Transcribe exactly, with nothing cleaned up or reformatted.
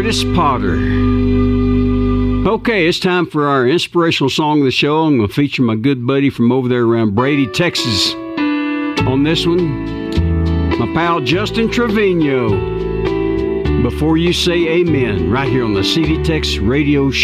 Curtis Potter. Okay, it's time for our inspirational song of the show. I'm going to feature my good buddy from over there around Brady, Texas on this one. My pal Justin Trevino. Before You Say Amen, right here on the C D Tex Radio Show.